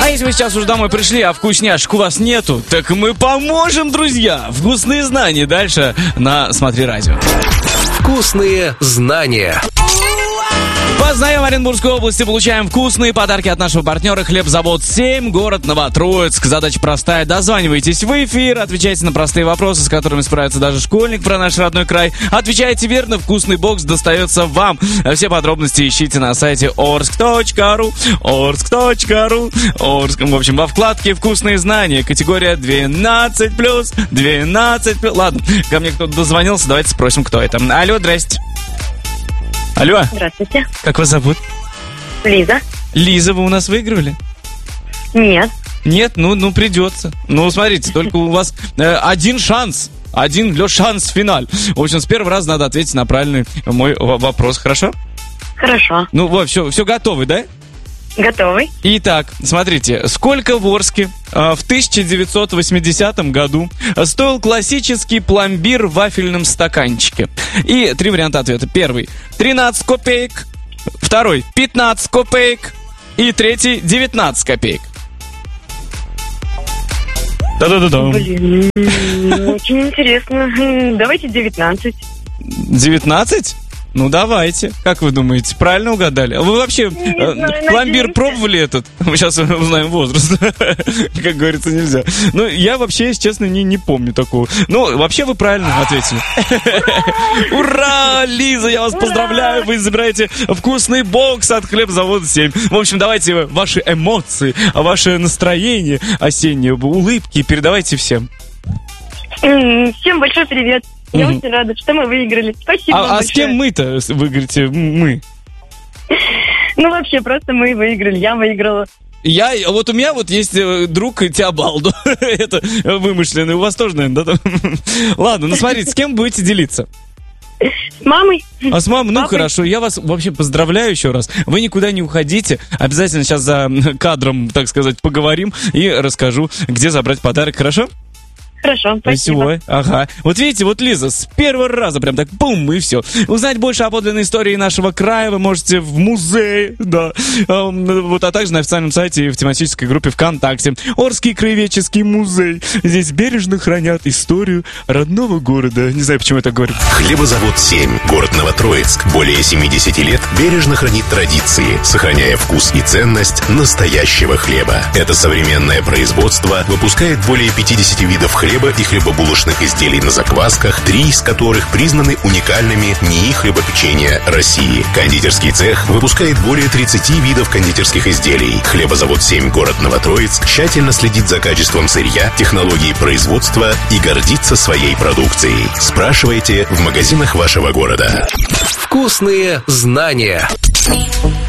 если вы сейчас уже домой пришли, а вкусняшек у вас нету, так мы поможем, друзья! Вкусные знания дальше на «Смотри радио». Вкусные знания. Познаем Оренбургской области, получаем вкусные подарки от нашего партнера «Хлебзавод 7», город Новотроицк. Задача простая. Дозванивайтесь в эфир, отвечайте на простые вопросы, с которыми справится даже школьник про наш родной край. Отвечайте верно, вкусный бокс достается вам. Все подробности ищите на сайте orsk.ru. В общем, во вкладке «Вкусные знания», категория 12+, 12+. Ладно, ко мне кто-то дозвонился, давайте спросим, кто это. Алло, здрасте. Алло. Здравствуйте. Как вас зовут? Лиза. Лиза, вы у нас выигрывали? Нет. Нет? Ну придется. Ну, смотрите, только у вас один шанс. Один шанс в финале. В общем, с первого раза надо ответить на правильный мой вопрос, хорошо? Хорошо. Ну, вот, все готовы, да? Готовый. Итак, смотрите, сколько в Орске в 1980 году стоил классический пломбир в вафельном стаканчике? И 3 варианта ответа. Первый — 13 копеек. Второй — 15 копеек. И третий — 19 копеек. Да-да-да-да. Блин, очень интересно. Давайте 19. 19? Ну, давайте. Как вы думаете, правильно угадали? Вы вообще пломбир пробовали этот? Мы сейчас узнаем возраст. Как говорится, нельзя. Ну, я вообще, если честно, не помню такого. Ну, вообще вы правильно ответили. Ура, Лиза, я вас поздравляю. Вы забираете вкусный бокс от «Хлебзавода 7». В общем, давайте ваши эмоции, ваше настроение осеннее, улыбки передавайте всем. Всем большой привет. Я очень рада, что мы выиграли. Спасибо вам большое. А с кем мы-то, вы говорите, мы? Ну, вообще, просто мы выиграли. Я выиграла. Вот у меня вот есть друг Теобалдо. Это вымышленный. У вас тоже, наверное, да? Ладно, ну смотрите, с кем будете делиться? С мамой. А с мамой? Ну, Папой. хорошо. Я вас вообще поздравляю еще раз. Вы никуда не уходите. Обязательно сейчас за кадром, так сказать, поговорим и расскажу, где забрать подарок. Хорошо? Хорошо, спасибо. Ага. Вот видите, вот Лиза, с первого раза прям так бум, и все. Узнать больше о подлинной истории нашего края вы можете в музее, да. Вот, а также на официальном сайте и в тематической группе ВКонтакте. Орский краеведческий музей. Здесь бережно хранят историю родного города. Не знаю, почему я так говорю. Хлебозавод 7, город Новотроицк. Более 70 лет бережно хранит традиции, сохраняя вкус и ценность настоящего хлеба. Это современное производство выпускает более 50 видов хлеба и хлебобулочных изделий на заквасках, 3 из которых признаны уникальными НИИ хлебопечения России. Кондитерский цех выпускает более 30 видов кондитерских изделий. Хлебозавод 7, город Новотроицк, тщательно следит за качеством сырья, технологией производства и гордится своей продукцией. Спрашивайте в магазинах вашего города. Вкусные знания.